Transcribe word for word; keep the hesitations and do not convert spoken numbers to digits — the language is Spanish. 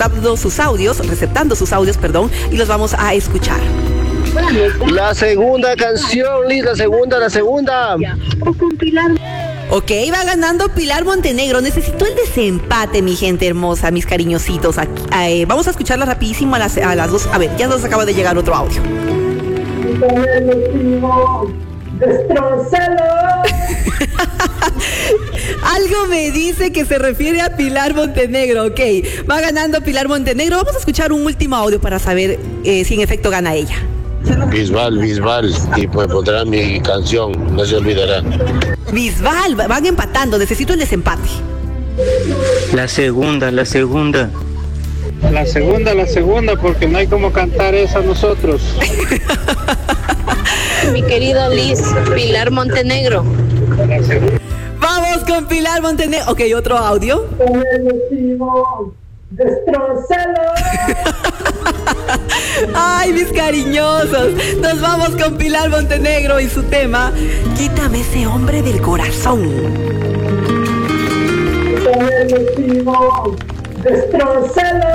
receptando sus audios, receptando sus audios, perdón, y los vamos a escuchar. La segunda canción, Liz, la segunda, la segunda. Ok, va ganando Pilar Montenegro. Necesito el desempate, mi gente hermosa, mis cariñositos. Aquí, eh, vamos a escucharla rapidísimo a las, a las dos. A ver, ya nos acaba de llegar otro audio. Algo me dice que se refiere a Pilar Montenegro. Ok, va ganando Pilar Montenegro. Vamos a escuchar un último audio para saber eh, si en efecto gana ella. Bisbal, Bisbal, y pues pondrá mi canción, no se olvidará. Bisbal, van empatando, necesito el desempate. La segunda, la segunda. La segunda, la segunda, porque no hay como cantar esa nosotros. Mi querido Liz, Pilar Montenegro. Vamos con Pilar Montenegro. Ok, otro audio. ¡Destrózalo! Ay, mis cariñosos, nos vamos con Pilar Montenegro y su tema Quítame ese hombre del corazón. ¡Destrózalo!